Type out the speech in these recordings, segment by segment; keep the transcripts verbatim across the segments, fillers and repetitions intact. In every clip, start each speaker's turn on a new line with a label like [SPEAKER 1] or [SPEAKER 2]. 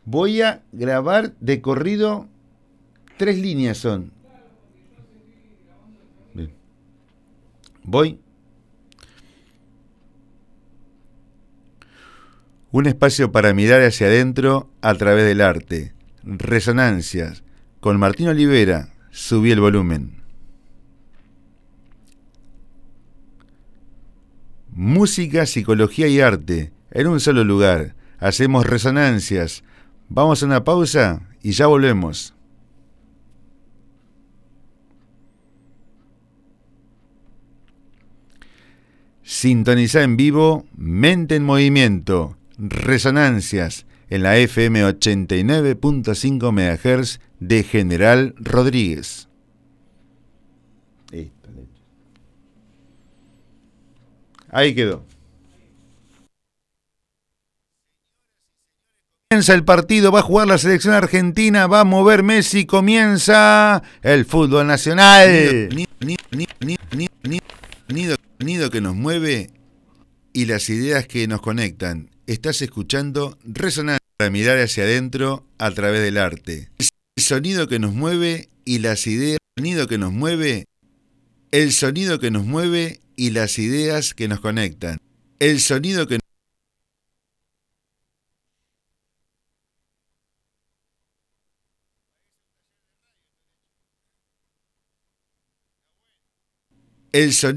[SPEAKER 1] Voy a grabar de corrido tres líneas son. Bien. Voy. Un espacio para mirar hacia adentro a través del arte. Resonancias. Con Martín Olivera. Subí el volumen. Música, psicología y arte en un solo lugar. Hacemos resonancias. Vamos a una pausa y ya volvemos. Sintoniza en vivo Mente en Movimiento. Resonancias en la F M ochenta y nueve punto cinco megahertz de General Rodríguez. Ahí quedó. Comienza el partido, va a jugar la selección argentina, va a mover Messi, comienza el fútbol nacional. Nido, nido, nido, nido, nido, nido, nido que nos mueve y las ideas que nos conectan. Estás escuchando Resonancia para mirar hacia adentro a través del arte. El sonido que nos mueve y las ideas. El sonido que nos mueve. El sonido que nos mueve y las ideas que nos conectan. El sonido que El sonido.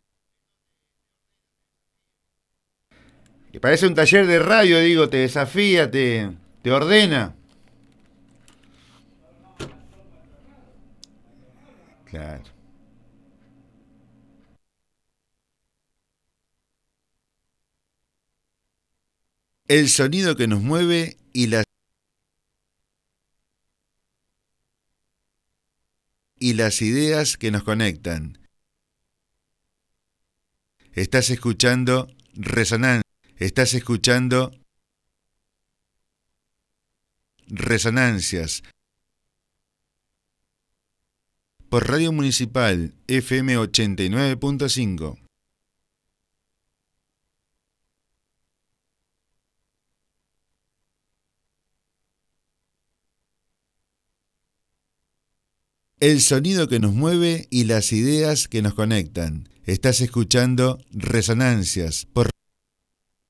[SPEAKER 1] Que parece un taller de radio, digo, te desafía, te, te ordena. Claro. El sonido que nos mueve y las y las ideas que nos conectan. Estás escuchando Resonancia. Estás escuchando Resonancias por Radio Municipal F M ochenta y nueve punto cinco. El sonido que nos mueve y las ideas que nos conectan. Estás escuchando Resonancias por